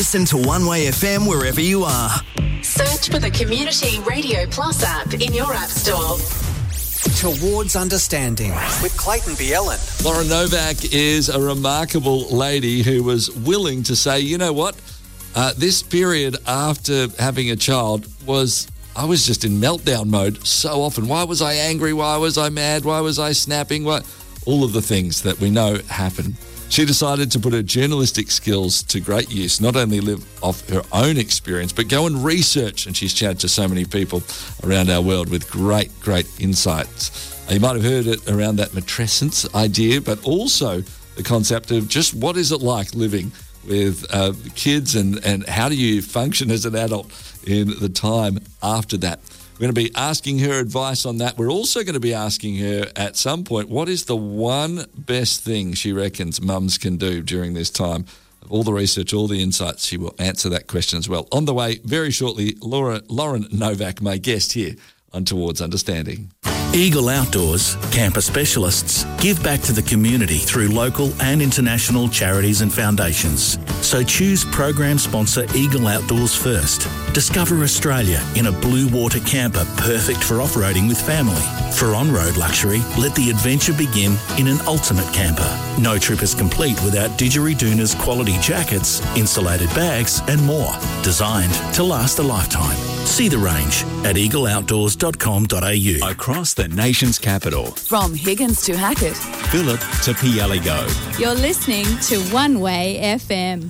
Listen to One Way FM wherever you are. Search for the Community Radio Plus app in your app store. Towards Understanding with Clayton Bielen. Lauren Novak is a remarkable lady who was willing to say, you know what, this period after having a child I was just in meltdown mode so often. Why was I angry? Why was I mad? Why was I snapping? All of the things that we know happen. She decided to put her journalistic skills to great use, not only live off her own experience, but go and research. And she's chatted to so many people around our world with great insights. You might have heard it around that matrescence idea, but also the concept of just what is it like living with kids and how do you function as an adult in the time after that. We're going to be asking her advice on that. We're also going to be asking her at some point, what is the one best thing she reckons mums can do during this time? All the research, all the insights, she will answer that question as well. On the way, very shortly, Lauren Novak, my guest here on Towards Understanding. Eagle Outdoors, camper specialists, give back to the community through local and international charities and foundations. So choose program sponsor Eagle Outdoors first. Discover Australia in a blue water camper perfect for off-roading with family. For on-road luxury, let the adventure begin in an ultimate camper. No trip is complete without Didgeridoon's quality jackets, insulated bags and more. Designed to last a lifetime. See the range at eagleoutdoors.com.au. Across the nation's capital. From Higgins to Hackett. Phillip to Pieligo. You're listening to One Way FM.